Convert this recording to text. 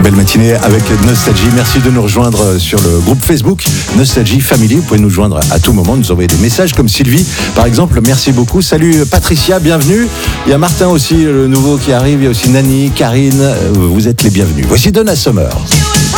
Belle matinée avec Nostalgie. Merci de nous rejoindre sur le groupe Facebook Nostalgie Family. Vous pouvez nous joindre à tout moment, nous envoyer des messages comme Sylvie, par exemple. Merci beaucoup. Salut Patricia, bienvenue. Il y a Martin aussi, le nouveau qui arrive. Il y a aussi Nani, Karine. Vous êtes les bienvenus. Voici Donna Summer.